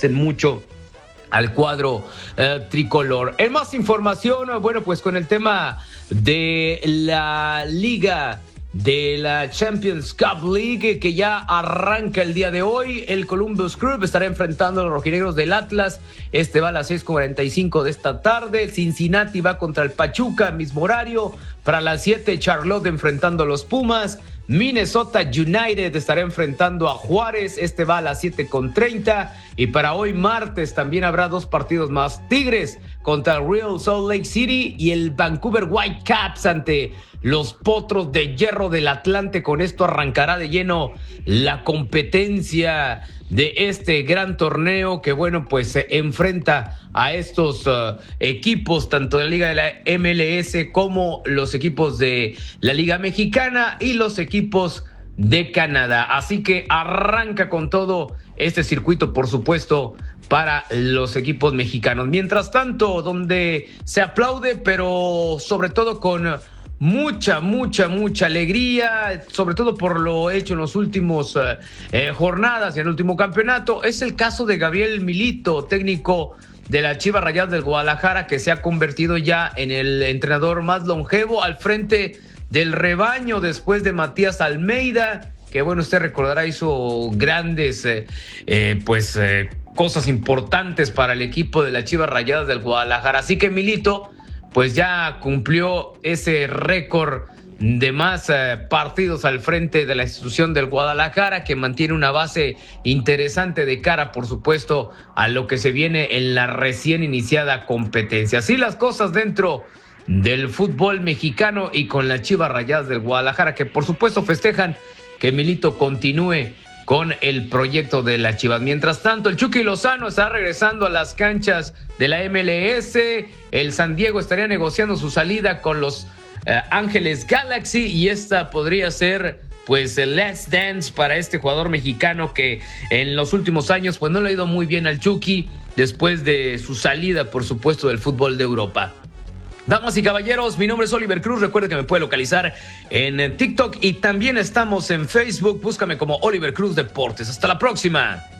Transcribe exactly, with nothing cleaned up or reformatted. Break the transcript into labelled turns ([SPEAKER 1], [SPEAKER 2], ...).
[SPEAKER 1] favorecen mucho al cuadro eh, tricolor. En más información, bueno, pues con el tema de la liga de la Champions Cup League, que ya arranca el día de hoy. El Columbus Crew estará enfrentando a los rojinegros del Atlas. Este va a las seis cuarenta y cinco de esta tarde. Cincinnati va contra el Pachuca, mismo horario. Para las siete, Charlotte enfrentando a los Pumas. Minnesota United estará enfrentando a Juárez. Este va a las siete con treinta. Y para hoy martes también habrá dos partidos más. Tigres contra el Real Salt Lake City y el Vancouver Whitecaps ante los Potros de Hierro del Atlante. Con esto arrancará de lleno la competencia de este gran torneo que, bueno, pues se enfrenta a estos uh, equipos, tanto de la Liga de la M L S como los equipos de la Liga Mexicana y los equipos de Canadá. Así que arranca con todo este circuito, por supuesto, para los equipos mexicanos. Mientras tanto, donde se aplaude, pero sobre todo con mucha, mucha, mucha alegría, sobre todo por lo hecho en los últimos eh, eh, jornadas y en el último campeonato, es el caso de Gabriel Milito, técnico de la Chivas Rayadas del Guadalajara, que se ha convertido ya en el entrenador más longevo al frente del rebaño después de Matías Almeida, que, bueno, usted recordará, hizo grandes eh, eh, pues eh, cosas importantes para el equipo de las Chivas Rayadas del Guadalajara. Así que Milito pues ya cumplió ese récord de más eh, partidos al frente de la institución del Guadalajara, que mantiene una base interesante de cara, por supuesto, a lo que se viene en la recién iniciada competencia. Así las cosas dentro del fútbol mexicano y con las Chivas Rayadas del Guadalajara, que por supuesto festejan que Milito continúe con el proyecto de las Chivas. Mientras tanto, el Chucky Lozano está regresando a las canchas de la M L S. El San Diego estaría negociando su salida con los eh, Ángeles Galaxy, y esta podría ser pues el last dance para este jugador mexicano que en los últimos años pues no le ha ido muy bien al Chucky después de su salida, por supuesto, del fútbol de Europa. Damas y caballeros, mi nombre es Oliver Cruz. Recuerde que me puede localizar en TikTok y también estamos en Facebook. Búscame como Oliver Cruz Deportes. Hasta la próxima.